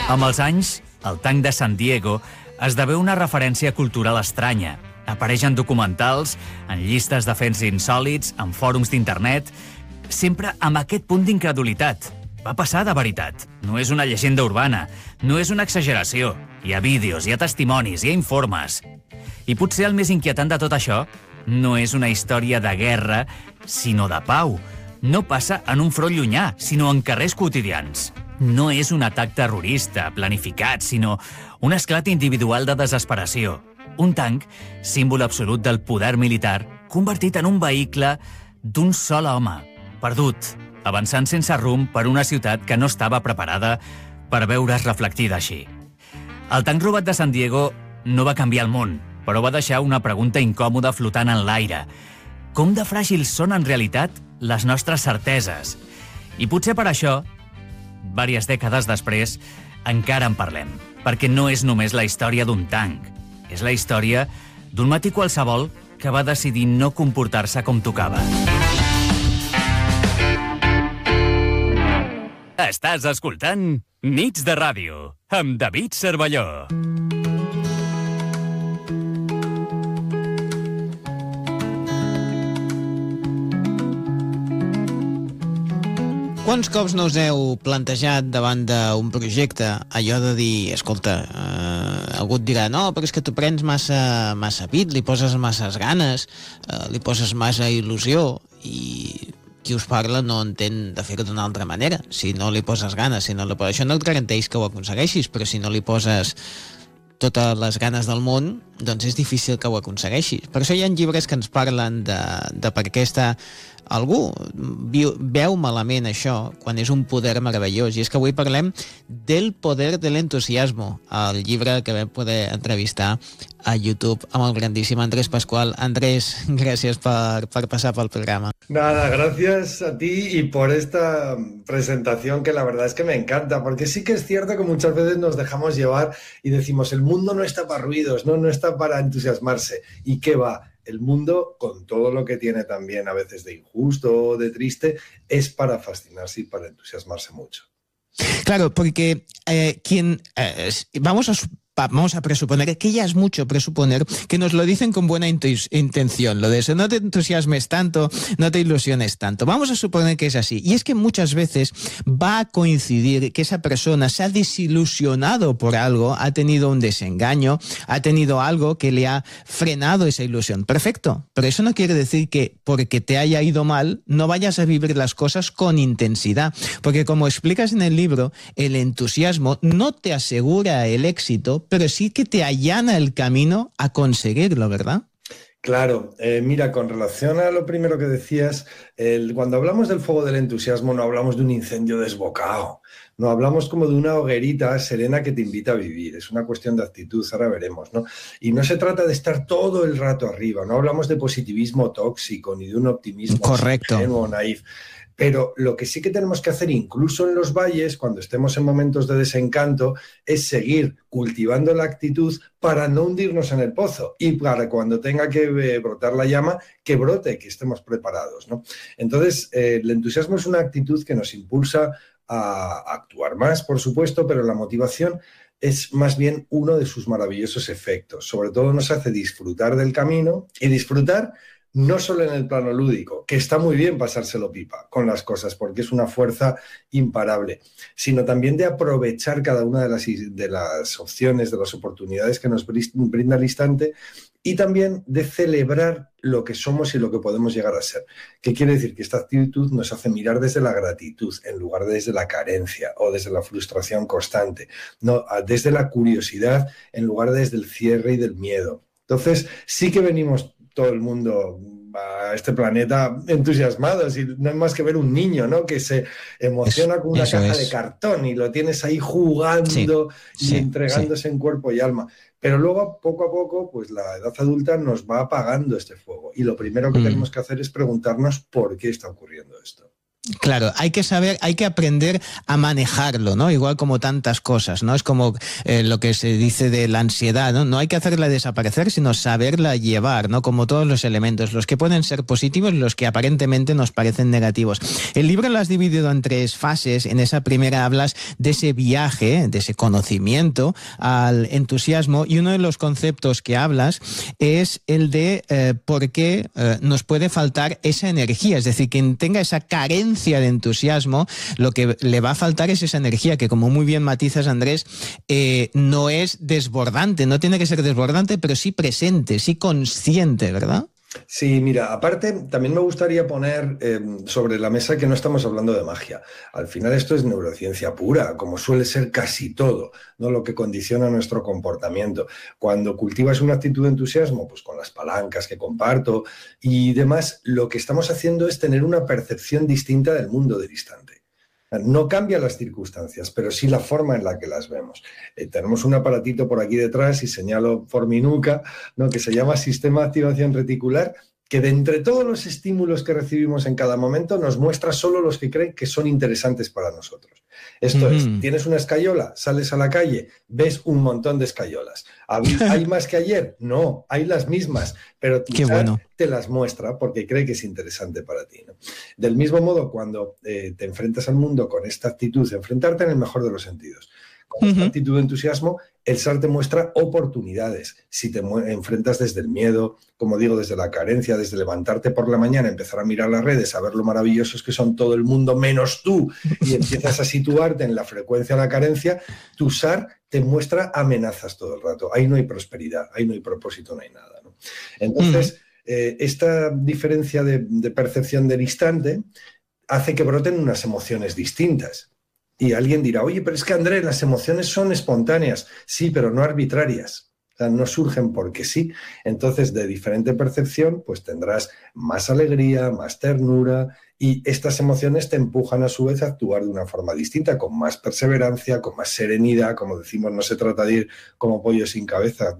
Amb els anys, el tanc de San Diego esdevé una referència cultural estranya. Apareix en documentals, en llistes de fets insòlits, en fòrums d'internet, sempre amb aquest punt d'incredulitat. Va passar de veritat. No és una llegenda urbana, no és una exageració. Hi ha vídeos, hi ha testimonis, hi ha informes. I potser el més inquietant de tot això no és una història de guerra, sinó de pau. No passa en un front llunyà, sinó en carrers quotidians. No és un atac terrorista planificat, sinó un esclat individual de desesperació. Un tanc, símbol absolut del poder militar, convertit en un vehicle d'un sol home, perdut, avançant sense rumb per una ciutat que no estava preparada per veure's reflectida així. El tanc robat de San Diego no va canviar el món, però va deixar una pregunta incòmoda flotant en l'aire. Com de fràgils són en realitat les nostres certeses? I potser per això, vàries dècades després, encara en parlem, perquè no és només la història d'un tanc, és la història d'un matí qualsevol que va decidir no comportar-se com tocava. Estàs escoltant Nits de Ràdio, amb David Cervelló. Quants cops no us heu plantejat davant d'un projecte allò de dir, escolta, algú et dirà, no, però és que tu prens massa pit, li poses masses ganes, li poses massa il·lusió, i qui us parla no entén de fer-ho d'una altra manera. Si no li poses ganes, això no et garanteix que ho aconsegueixis, però si no li poses totes les ganes del món, doncs és difícil que ho aconsegueixis. Per això hi ha llibres que ens parlen de per què algú veu malament això quan és un poder meravellós. I és que avui parlem del poder de l'entusiasmo, el llibre que vam poder entrevistar a YouTube amb el grandísimo Andrés Pascual. Andrés, gràcies per passar pel programa. Nada, gracias a ti y por esta presentación que la verdad es que me encanta, porque sí que es cierto que muchas veces nos dejamos llevar y decimos, el mundo no está para ruidos, no está para entusiasmarse. ¿Y qué va? El mundo, con todo lo que tiene también a veces de injusto o de triste, es para fascinarse y para entusiasmarse mucho. Claro, porque vamos a presuponer, que ya es mucho presuponer, que nos lo dicen con buena intención, lo de eso, no te entusiasmes tanto, no te ilusiones tanto. Vamos a suponer que es así. Y es que muchas veces va a coincidir que esa persona se ha desilusionado por algo, ha tenido un desengaño, ha tenido algo que le ha frenado esa ilusión. Perfecto, pero eso no quiere decir que porque te haya ido mal no vayas a vivir las cosas con intensidad. Porque como explicas en el libro, el entusiasmo no te asegura el éxito, pero sí que te allana el camino a conseguirlo, ¿verdad? Claro, mira, con relación a lo primero que decías, cuando hablamos del fuego del entusiasmo no hablamos de un incendio desbocado, no hablamos como de una hoguerita serena que te invita a vivir, es una cuestión de actitud, ahora veremos, ¿no? Y no se trata de estar todo el rato arriba, no hablamos de positivismo tóxico ni de un optimismo ingenuo, naif. Pero lo que sí que tenemos que hacer, incluso en los valles, cuando estemos en momentos de desencanto, es seguir cultivando la actitud para no hundirnos en el pozo y para cuando tenga que brotar la llama, que brote, que estemos preparados, ¿no? Entonces, el entusiasmo es una actitud que nos impulsa a actuar más, por supuesto, pero la motivación es más bien uno de sus maravillosos efectos. Sobre todo nos hace disfrutar del camino y disfrutar no solo en el plano lúdico, que está muy bien pasárselo pipa con las cosas, porque es una fuerza imparable, sino también de aprovechar cada una de las opciones, de las oportunidades que nos brinda el instante y también de celebrar lo que somos y lo que podemos llegar a ser. ¿Qué quiere decir? Que esta actitud nos hace mirar desde la gratitud en lugar de desde la carencia o desde la frustración constante, no, desde la curiosidad en lugar de desde el cierre y del miedo. Entonces, sí que venimos todo el mundo a este planeta entusiasmados y no hay más que ver un niño, ¿no? Que se emociona con una caja de cartón y lo tienes ahí jugando y entregándose en cuerpo y alma. Pero luego, poco a poco, pues la edad adulta nos va apagando este fuego y lo primero que tenemos que hacer es preguntarnos por qué está ocurriendo esto. Claro, hay que aprender a manejarlo, ¿no? Igual como tantas cosas, ¿no? Es como lo que se dice de la ansiedad, ¿no? No hay que hacerla desaparecer, sino saberla llevar, ¿no? Como todos los elementos, los que pueden ser positivos y los que aparentemente nos parecen negativos. El libro lo has dividido en 3 fases. En esa primera hablas de ese viaje, de ese conocimiento al entusiasmo, y uno de los conceptos que hablas es el de por qué nos puede faltar esa energía, es decir, quien tenga esa carencia de entusiasmo, lo que le va a faltar es esa energía que, como muy bien matizas, Andrés, no es desbordante, no tiene que ser desbordante, pero sí presente, sí consciente, ¿verdad? Sí, mira, aparte también me gustaría poner sobre la mesa que no estamos hablando de magia. Al final esto es neurociencia pura, como suele ser casi todo, ¿no? Lo que condiciona nuestro comportamiento. Cuando cultivas una actitud de entusiasmo, pues con las palancas que comparto y demás, lo que estamos haciendo es tener una percepción distinta del mundo del instante. No cambian las circunstancias, pero sí la forma en la que las vemos. Tenemos un aparatito por aquí detrás, y señalo por mi nuca, ¿no?, que se llama sistema de activación reticular, que de entre todos los estímulos que recibimos en cada momento nos muestra solo los que creen que son interesantes para nosotros. Esto es, tienes una escayola, sales a la calle, ves un montón de escayolas. ¿Hay más que ayer? No, hay las mismas, pero tu chat te las muestra porque cree que es interesante para ti, ¿no? Del mismo modo, cuando te enfrentas al mundo con esta actitud, enfrentarte en el mejor de los sentidos, con esta actitud de entusiasmo, el SAR te muestra oportunidades. Si te enfrentas desde el miedo, como digo, desde la carencia, desde levantarte por la mañana, empezar a mirar las redes, a ver lo maravillosos que son todo el mundo menos tú, y empiezas a situarte en la frecuencia de la carencia, tu SAR te muestra amenazas todo el rato. Ahí no hay prosperidad, ahí no hay propósito, no hay nada, ¿no? Entonces, esta diferencia de percepción del instante hace que broten unas emociones distintas. Y alguien dirá, oye, pero es que, Andrés, las emociones son espontáneas. Sí, pero no arbitrarias. O sea, no surgen porque sí. Entonces, de diferente percepción, pues tendrás más alegría, más ternura, y estas emociones te empujan a su vez a actuar de una forma distinta, con más perseverancia, con más serenidad. Como decimos, no se trata de ir como pollo sin cabeza.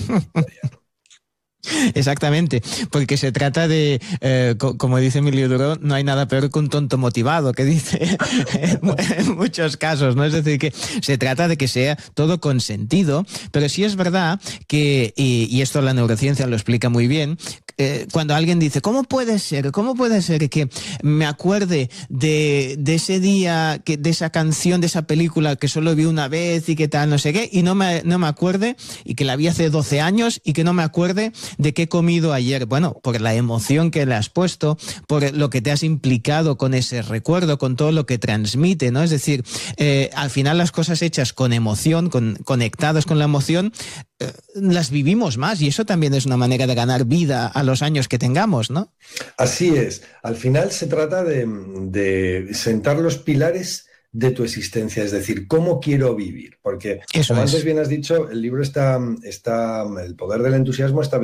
Exactamente, porque se trata de, como dice Emilio Duro, no hay nada peor que un tonto motivado, que dice en muchos casos, ¿no? Es decir, que se trata de que sea todo con sentido, pero sí es verdad que, y esto la neurociencia lo explica muy bien, cuando alguien dice, ¿cómo puede ser que me acuerde de ese día, de esa canción, de esa película que solo vi una vez y que tal, no sé qué, y no me acuerde, y que la vi hace 12 años y que no me acuerde de qué he comido ayer? Bueno, por la emoción que le has puesto, por lo que te has implicado con ese recuerdo, con todo lo que transmite, ¿no? Es decir, al final las cosas hechas con emoción, conectadas con la emoción, las vivimos más, y eso también es una manera de ganar vida a los años que tengamos, ¿no? Así es. Al final se trata de sentar los pilares de tu existencia, es decir, ¿cómo quiero vivir? Porque, como antes bien has dicho, el libro el poder del entusiasmo está